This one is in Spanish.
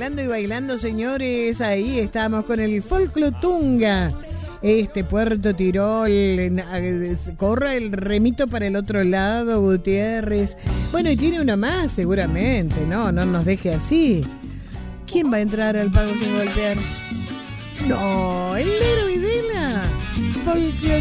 bailando y bailando, señores. Ahí estamos con el Folclotunga. Puerto Tirol, corre el remito para el otro lado, Gutiérrez. Bueno, y tiene una más, seguramente, no nos deje así. ¿Quién va a entrar al pago sin golpear? No, el Negro Videla. Folclotunga.